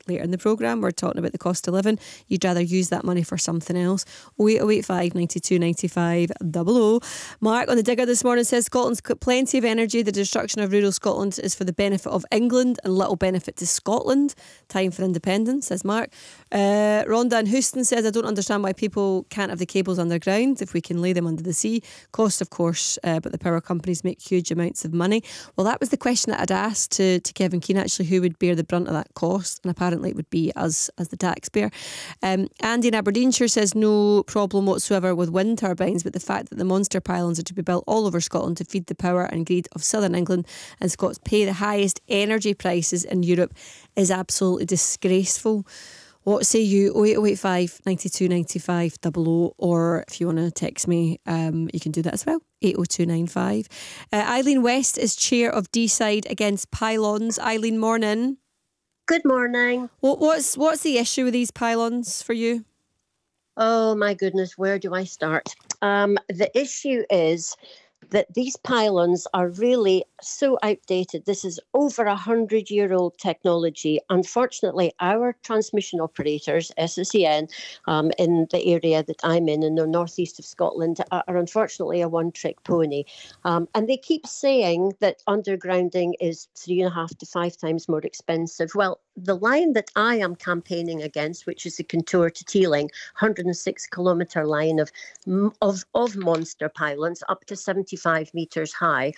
later in the programme. We're talking about the cost of living. You'd rather use that money for something else. 08085 92 95 00. Mark on the Digger this morning says Scotland's got plenty of energy. The destruction of rural Scotland is for the benefit of England and little benefit to Scotland. Time for independence, says Mark. Rhonda in Houston says, I don't understand why people can't have the cables underground if we can lay them under the sea. Cost, of course, but the power companies make huge amounts of money. Well, that was the question that I'd asked to Kevin Keane, actually, who would bear the brunt of that cost, and apparently it would be us as the taxpayer. Andy in Aberdeenshire says no problem whatsoever with wind turbines, but the fact that the monster pylons are to be built all over Scotland to feed the power and greed of southern England and Scots pay the highest energy prices in Europe is absolutely disgraceful. What say you? 08085 92 95 00, or if you want to text me, you can do that as well. 80295. Eileen West is chair of Deeside Against Pylons. Eileen, morning. Good morning. What's the issue with these pylons for you? Oh my goodness, where do I start? The issue is that these pylons are really so outdated. This is over 100-year-old technology. Unfortunately, our transmission operators, SSEN, in the area that I'm in the northeast of Scotland, are unfortunately a one-trick pony. And they keep saying that undergrounding is 3.5 to 5 times more expensive. Well, the line that I am campaigning against, which is the Contour to Teeling, 106-kilometre line of monster pylons up to 75 metres high.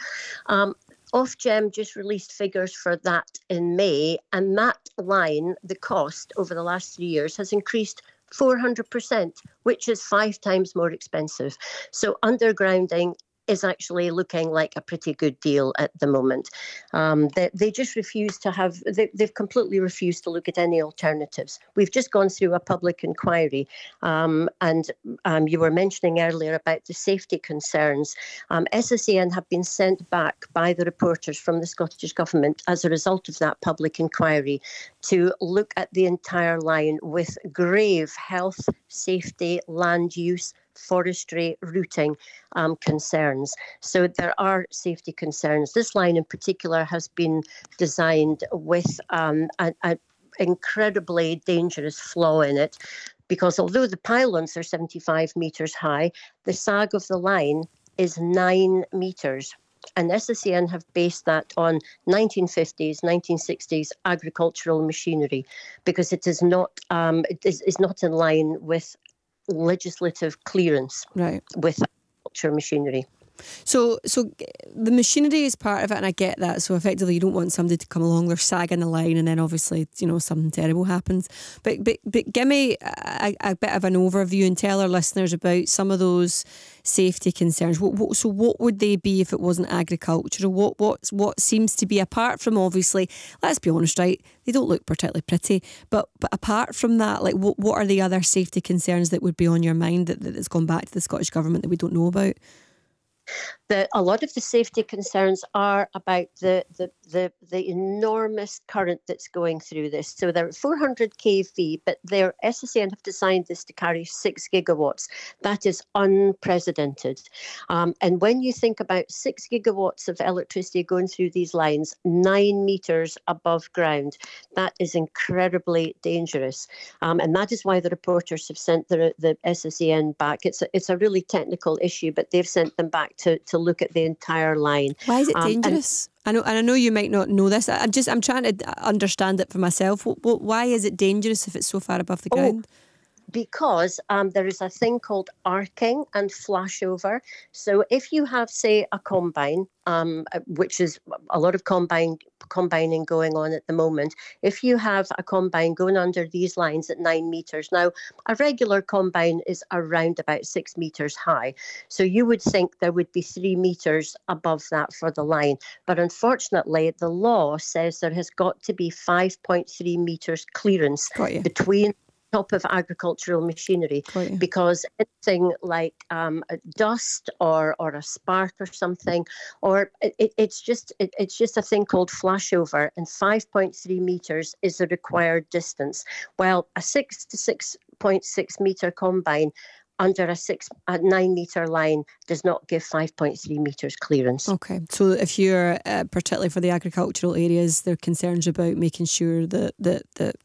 Ofgem just released figures for that in May, and that line, the cost over the last 3 years has increased 400%, which is 5 times more expensive. So undergrounding is actually looking like a pretty good deal at the moment. They just refuse to have, they've completely refused to look at any alternatives. We've just gone through a public inquiry, and you were mentioning earlier about the safety concerns. SSEN have been sent back by the reporters from the Scottish Government as a result of that public inquiry to look at the entire line with grave health, safety, land use, forestry, routing concerns. So there are safety concerns. This line in particular has been designed with an incredibly dangerous flaw in it, because although the pylons are 75 metres high, the sag of the line is 9 metres. And SSEN have based that on 1950s, 1960s agricultural machinery, because it is not in line with legislative clearance, right, with agriculture machinery. So the machinery is part of it, and I get that. So effectively, you don't want somebody to come along, they're sagging the line, and then obviously, something terrible happens. But give me a bit of an overview and tell our listeners about some of those safety concerns. So what would they be if it wasn't agricultural? What seems to be, apart from, obviously, let's be honest, right? They don't look particularly pretty. But apart from that, like what are the other safety concerns that would be on your mind that's gone back to the Scottish Government that we don't know about? A lot of the safety concerns are about the enormous current that's going through this. So they're at 400 kV, but their SSEN have designed this to carry 6 gigawatts. That is unprecedented. And when you think about 6 gigawatts of electricity going through these lines, 9 metres above ground, that is incredibly dangerous. And that is why the reporters have sent the SSEN back. It's a really technical issue, but they've sent them back to look at the entire line. Why is it dangerous? I know you might not know this. I'm trying to understand it for myself. Why is it dangerous if it's so far above the ground? Because there is a thing called arcing and flashover. So if you have, say, a combine, which is a lot of combining going on at the moment, if you have a combine going under these lines at 9 metres, now a regular combine is around about 6 metres high. So you would think there would be 3 metres above that for the line. But unfortunately, the law says there has got to be 5.3 metres clearance between top of agricultural machinery, because anything like dust or a spark or something, or it's just a thing called flashover, and 5.3 metres is the required distance. Well, a 6 to 6.6 metre combine under a 9 metre line does not give 5.3 metres clearance. Okay, so if you're particularly for the agricultural areas, there are concerns about making sure that